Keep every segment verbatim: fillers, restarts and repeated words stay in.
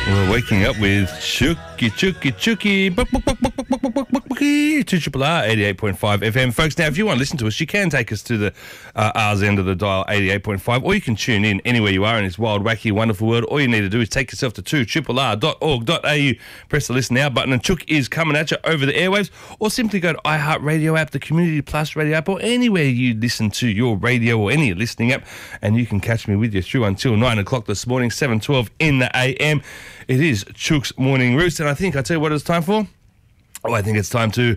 We're waking up with Chooky Chooky Chooky two Triple R eighty-eight point five F M. Folks, now if you want to listen to us, you can take us to the uh, R's end of the dial, eighty-eight point five, or you can tune in anywhere you are in this wild, wacky, wonderful world. All you need to do is take yourself to two triple R dot org dot A U, press the listen now button, and Chook is coming at you over the airwaves, or simply go to iHeartRadio app, the Community Plus radio app, or anywhere you listen to your radio or any listening app, and you can catch me with you through until nine o'clock this morning, seven twelve in the A M. It is Chook's Morning Roost, and I think, I tell you what it's time for. Oh, I think it's time to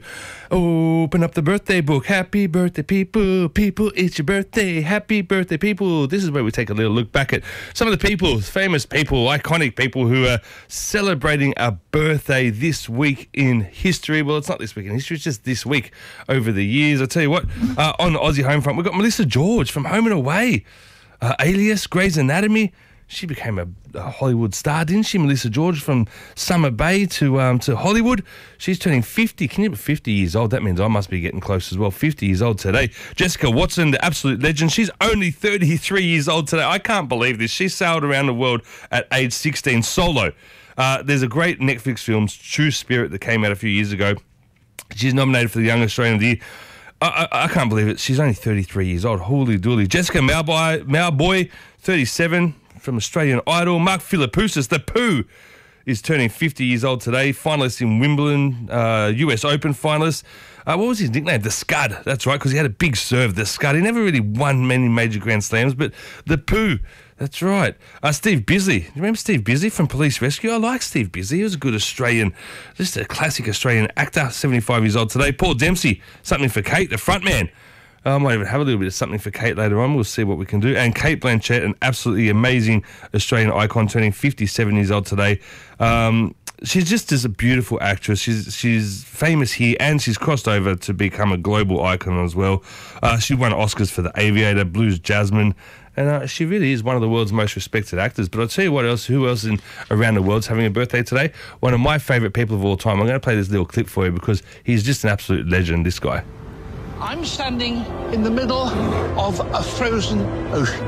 open up the birthday book. Happy birthday, people. People, it's your birthday. Happy birthday, people. This is where we take a little look back at some of the people, famous people, iconic people who are celebrating a birthday this week in history. Well, it's not this week in history, it's just this week over the years. I tell you what, uh, on the Aussie home front, we've got Melissa George from Home and Away, uh, Alias, Grey's Anatomy. She became a, a Hollywood star, didn't she? Melissa George, from Summer Bay to um, to Hollywood. She's turning fifty. Can you be fifty years old? That means I must be getting close as well. fifty years old today. Jessica Watson, the absolute legend. She's only thirty-three years old today. I can't believe this. She sailed around the world at age sixteen solo. Uh, there's a great Netflix film, True Spirit, that came out a few years ago. She's nominated for the Young Australian of the Year. I, I, I can't believe it. She's only thirty-three years old. Holy dooly. Jessica Mauboy, Mauboy, thirty-seven, from Australian Idol. Mark Philippoussis, the Pooh, is turning fifty years old today. Finalist in Wimbledon, uh, U S Open finalist. Uh, what was his nickname? The Scud. That's right, because he had a big serve, the Scud. He never really won many major Grand Slams, but the Pooh. That's right. Uh, Steve Bisley. Do you remember Steve Bisley from Police Rescue? I like Steve Bisley. He was a good Australian, just a classic Australian actor, seventy-five years old today. Paul Dempsey, Something for Kate, the front man. I might even have a little bit of Something for Kate later on. We'll see what we can do. And Cate Blanchett, an absolutely amazing Australian icon, turning fifty-seven years old today. Um, she's just as a beautiful actress. She's she's famous here, and she's crossed over to become a global icon as well. Uh, she won Oscars for The Aviator, Blues Jasmine, and uh, she really is one of the world's most respected actors. But I'll tell you what else, who else in around the world's having a birthday today? One of my favourite people of all time. I'm going to play this little clip for you because he's just an absolute legend, this guy. I'm standing in the middle of a frozen ocean.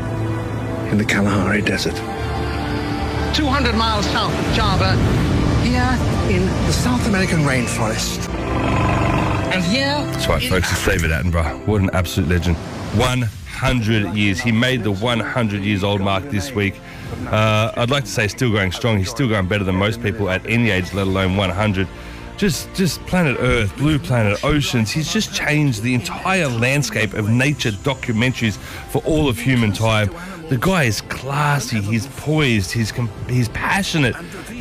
In the Kalahari Desert. two hundred miles south of Java. Here in the South American rainforest. And here... That's right, folks, it's David Attenborough. What an absolute legend. one hundred years. He made the one hundred years old mark this week. Uh, I'd like to say still going strong. He's still going better than most people at any age, let alone one hundred. Just, just planet Earth, blue planet, oceans. He's just changed the entire landscape of nature documentaries for all of human time. The guy is classy, he's poised, he's, he's passionate.